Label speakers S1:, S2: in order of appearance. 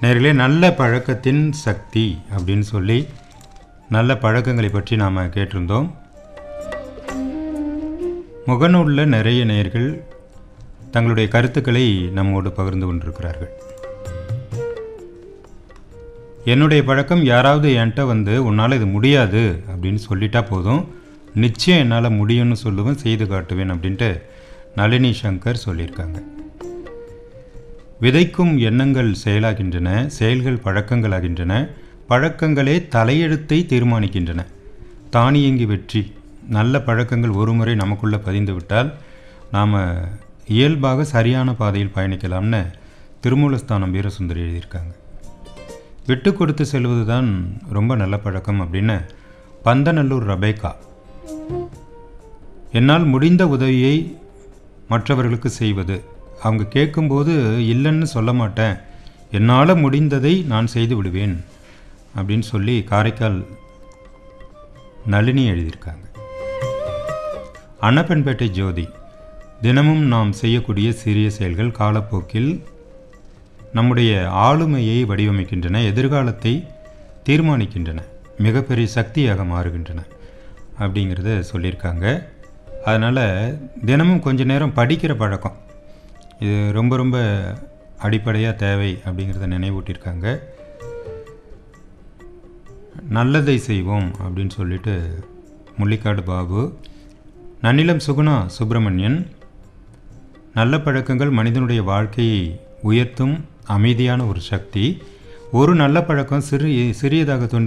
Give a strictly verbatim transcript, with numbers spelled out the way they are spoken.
S1: நேர்களே, நல்ல பழக்கத்தின் சக்தி அப்படின்னு சொல்லி நல்ல பழக்கங்களை பற்றி நாம் கேட்டிருந்தோம். முகநூலில் நிறைய நேயர்கள் தங்களுடைய கருத்துக்களை நம்மோடு பகிர்ந்து கொண்டிருக்கிறார்கள். என்னுடைய பழக்கம், யாராவது என்கிட்ட வந்து உன்னால் இது முடியாது அப்படின்னு சொல்லிட்டா போதும், நிச்சயம் என்னால் முடியும்னு சொல்லுவேன், செய்து காட்டுவேன் அப்படின்ட்டு நளினி சங்கர் சொல்லியிருக்காங்க. விதைக்கும் எண்ணங்கள் செயலாகின்றன, செயல்கள் பழக்கங்களாகின்றன, பழக்கங்களே தலையெழுத்தை தீர்மானிக்கின்றன. தானியங்கி வெற்றி. நல்ல பழக்கங்கள் ஒரு முறை நமக்குள்ளே பதிந்து விட்டால் நாம் இயல்பாக சரியான பாதையில் பயணிக்கலாம்னு திருமூலஸ்தானம் வீரசுந்தரி எழுதியிருக்காங்க. விட்டு கொடுத்து செல்வது தான் ரொம்ப நல்ல பழக்கம் அப்படின்னு பந்தநல்லூர் ரபேக்கா. என்னால் முடிந்த உதவியை மற்றவர்களுக்கு செய்வது, அவங்க கேட்கும்போது இல்லைன்னு சொல்ல மாட்டேன், என்னால் முடிந்ததை நான் செய்து விடுவேன் அப்படின்னு சொல்லி காரைக்கால் நளினி எழுதியிருக்காங்க. அன்னப்பன்பேட்டை ஜோதி. தினமும் நாம் செய்யக்கூடிய சிறிய செயல்கள் காலப்போக்கில் நம்முடைய ஆளுமையை வடிவமைக்கின்றன, எதிர்காலத்தை தீர்மானிக்கின்றன, மிகப்பெரிய சக்தியாக மாறுகின்றன அப்படிங்கிறத சொல்லியிருக்காங்க. அதனால் தினமும் கொஞ்ச நேரம் படிக்கிற பழக்கம், இது ரொம்ப ரொம்ப அடிப்படையாக தேவை அப்படிங்கிறத நினைவூட்டியிருக்காங்க. நல்லதை செய்வோம் அப்படின்னு சொல்லிட்டு முள்ளிக்காடு பாபு. நன்னிலம் சுகுணா சுப்பிரமணியன். நல்ல பழக்கங்கள் மனிதனுடைய வாழ்க்கையை உயர்த்தும் அமைதியான ஒரு சக்தி. ஒரு நல்ல பழக்கம் சிறு சிறியதாக தோன்றி